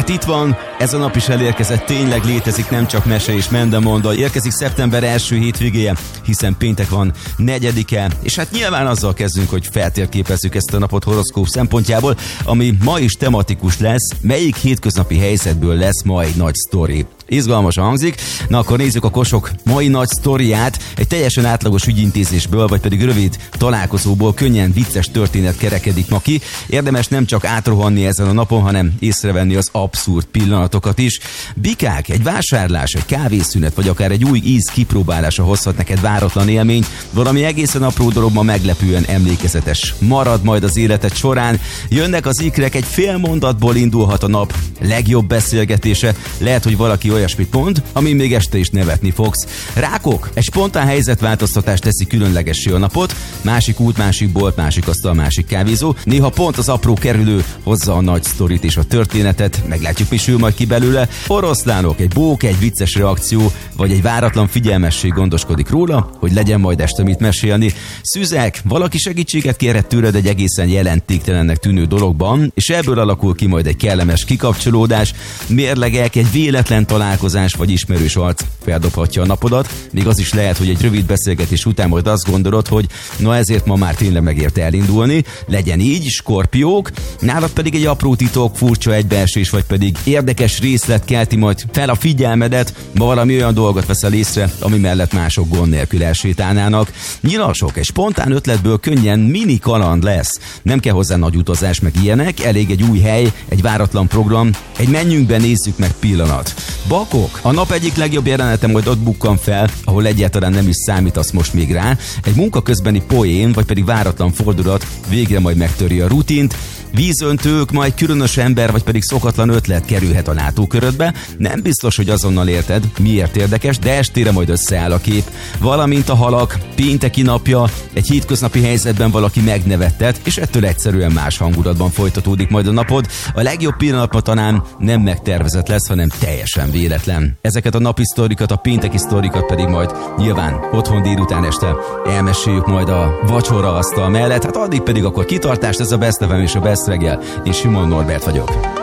Mert itt van, ez a nap is elérkezett, tényleg létezik, nem csak mese és mendemonda. Érkezik szeptember első hétvégéje, hiszen péntek van 4-e, és hát nyilván azzal kezdünk, hogy feltérképezzük ezt a napot horoszkóp szempontjából, ami ma is tematikus lesz, melyik hétköznapi helyzetből lesz ma egy nagy sztori. Izgalmasan hangzik. Na akkor nézzük a Kosok mai nagy sztoriát. Egy teljesen átlagos ügyintézésből, vagy pedig rövid találkozóból könnyen vicces történet kerekedik ma ki. Érdemes nem csak átrohanni ezen a napon, hanem észrevenni az abszurd pillanatokat is. Bikák, egy vásárlás, egy kávészünet, vagy akár egy új íz kipróbálása hozhat neked váratlan élményt. Valami egészen apró dologban meglepően emlékezetes marad majd az életed során. Jönnek az ikrek, egy fél mondatból indulhat a nap legjobb beszélgetése. Lehet, hogy valaki olyasmit mond, amin még este is nevetni fogsz. Rákok, egy spontán helyzetváltoztatás teszi különlegessé a napot. Másik út, másik bolt, másik asztal, másik kávézó. Néha pont az apró kerülő hozza a nagy sztorit és a történetet. Meglátjuk, mi sül majd ki belőle. Oroszlánok, egy bók, egy vicces reakció, vagy egy váratlan figyelmesség gondoskodik róla, hogy legyen majd este mit mesélni. Szüzek, valaki segítséget kérhet tőled egy egészen jelentéktelennek tűnő dologban, és ebből alakul ki majd egy kellemes kikapcsolódás. Mérlegek, egy véletlen találkozás vagy ismerős arc feldobhatja a napodat. Még az is lehet, hogy egy rövid beszélgetés után majd azt gondolod, hogy na ezért ma már tényleg megérte elindulni. Legyen így, Skorpiók. Nálad pedig egy apró titok, furcsa egybeesés, vagy pedig érdekes részlet kelti majd fel a figyelmedet. Ma valami olyan dolgot veszel észre, ami mellett mások gond nélkül elsétálnának. Nyilasok, egy spontán ötletből könnyen mini kaland lesz. Nem kell hozzá nagy utazás meg ilyenek, elég egy új hely, egy váratlan program, egy menjünk be, nézzük meg pillanat. Bakok, a nap egyik legjobb jelenete majd ott bukkan fel, ahol egyáltalán nem is számítasz most még rá. Egy munka közbeni poén, vagy pedig váratlan fordulat végre majd megtöri a rutint. Vízöntők, majd különös ember, vagy pedig szokatlan ötlet kerülhet a látókörödbe. Nem biztos, hogy azonnal érted, miért érdekes, de estére majd összeáll a kép. Valamint a halak, pénteki napja, egy hétköznapi helyzetben valaki megnevettet, és ettől egyszerűen más hangulatban folytatódik majd a napod. A legjobb pillanat talán nem megtervezett lesz, hanem teljesen véletlen. Ezeket a napi sztorikat, a pénteki sztorikat pedig majd nyilván otthon délután este elmeséljük majd a vacsora asztal mellett. Hát addig pedig akkor kitartást, ez a Best FM és a Best Reggel. Én Simon Norbert vagyok.